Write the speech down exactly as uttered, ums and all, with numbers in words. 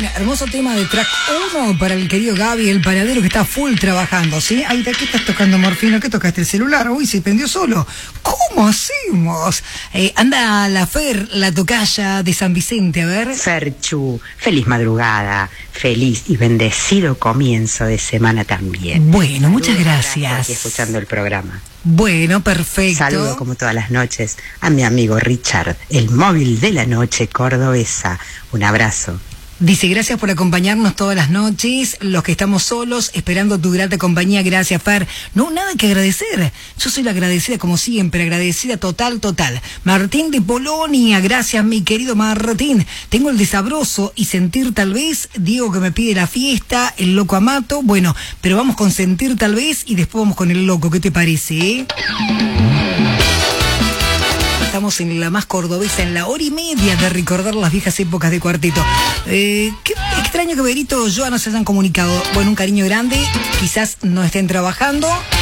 Bueno, hermoso tema de track uno para el querido Gaby, el panadero que está full trabajando, ¿sí? Ahí está, ¿qué estás tocando, Morfino? ¿Qué tocaste? ¿El celular? Uy, se prendió solo. ¿Cómo hacemos? Eh, anda la Fer, la tocaya de San Vicente, a ver. Ferchu, feliz madrugada, feliz y bendecido comienzo de semana también. Bueno, muchas Saludos, gracias. Aquí escuchando el programa. Bueno, perfecto. Saludo como todas las noches a mi amigo Richard, el móvil de la noche cordobesa. Un abrazo. Dice, gracias por acompañarnos todas las noches, los que estamos solos, esperando tu grata compañía, gracias, Fer. No, nada que agradecer, yo soy la agradecida como siempre, agradecida total, total. Martín de Polonia, gracias mi querido Martín. Tengo el desabroso y sentir tal vez, Diego que me pide la fiesta, el loco Amato, bueno, pero vamos con sentir tal vez y después vamos con el loco, ¿qué te parece, eh? Estamos en la más cordobesa, en la hora y media de recordar las viejas épocas de Cuarteto. Eh, qué extraño que Berito y Joa no se hayan comunicado. Bueno, un cariño grande, quizás no estén trabajando.